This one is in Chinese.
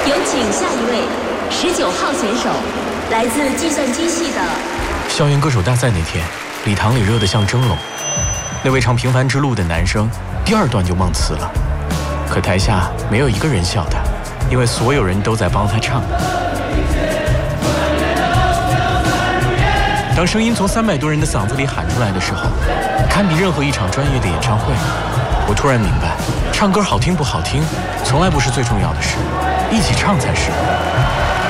有请下一位19号选手，来自计算机系的。 校园歌手大赛那天，礼堂里热得像蒸笼。那位唱《平凡之路》的男生，第2段就忘词了。可台下没有一个人笑他，因为所有人都在帮他唱。当声音从300多人的嗓子里喊出来的时候，堪比任何一场专业的演唱会。我突然明白，唱歌好听不好听，从来不是最重要的事，一起唱才是。